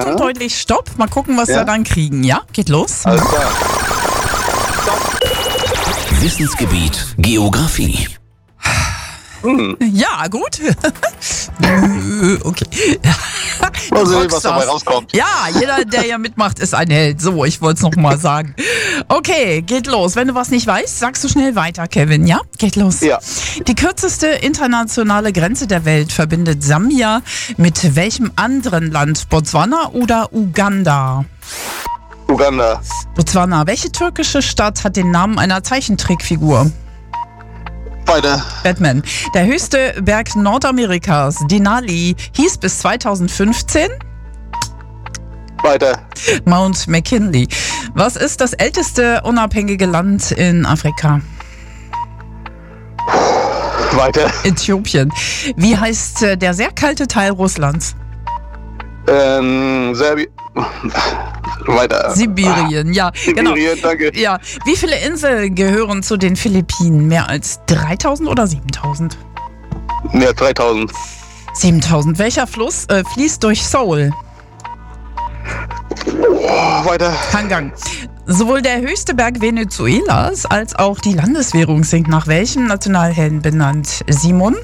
lang und deutlich Stopp. Mal gucken, was wir dann kriegen. Ja, geht los. Alles klar. Wissensgebiet Geografie. Ja, gut. Okay. Mal sehen, was dabei rauskommt. Ja, jeder, der hier mitmacht, ist ein Held. So, ich wollte es nochmal sagen. Okay, geht los. Wenn du was nicht weißt, sagst du schnell weiter, Kevin. Ja, geht los. Ja. Die kürzeste internationale Grenze der Welt verbindet Sambia mit welchem anderen Land? Botswana oder Uganda? Uganda. Botswana. Welche türkische Stadt hat den Namen einer Zeichentrickfigur? Weiter. Batman. Der höchste Berg Nordamerikas, Denali, hieß bis 2015 Weiter. Mount McKinley. Was ist das älteste unabhängige Land in Afrika? Weiter. Äthiopien. Wie heißt der sehr kalte Teil Russlands? Serbien. Weiter. Sibirien, ja, genau. Sibirien, danke. Ja. Wie viele Inseln gehören zu den Philippinen? Mehr als 3000 oder 7000? Mehr als 3000. 7000. Welcher Fluss fließt durch Seoul? Weiter. Hangang. Sowohl der höchste Berg Venezuelas als auch die Landeswährung sind nach welchem Nationalhelden benannt? Simon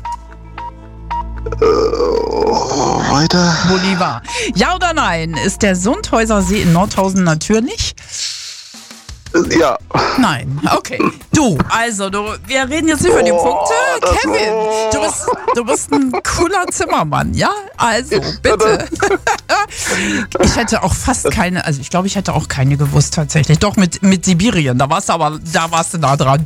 Weiter. Bolivar. Ja oder nein? Ist der Sundhäuser See in Nordhausen natürlich? Ja. Nein. Okay. Du, also, wir reden jetzt nicht über die Punkte. Kevin, du bist ein cooler Zimmermann, ja? Also, bitte. Ich hätte auch fast keine, also ich glaube, ich hätte auch keine gewusst tatsächlich. Doch, mit Sibirien, da warst du nah dran.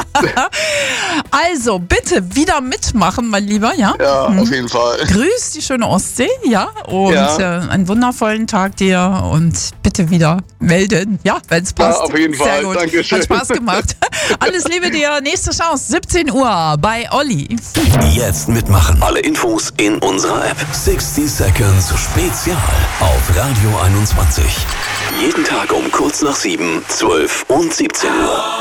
Also, bitte wieder mitmachen, mein Lieber, ja? Ja, auf jeden Fall. Grüß die schöne Ostsee, ja? Und einen wundervollen Tag dir und bitte wieder melden, ja, wenn es passt. Ja, auf jeden Fall. Sehr gut. Dankeschön. Hat Spaß gemacht. Alles Liebe dir. Nächste Chance, 17 Uhr bei Olli. Jetzt mitmachen. Alle Infos in unserer App. 60 Seconds Spezial auf Radio 21. Jeden Tag um kurz nach 7, 12 und 17 Uhr.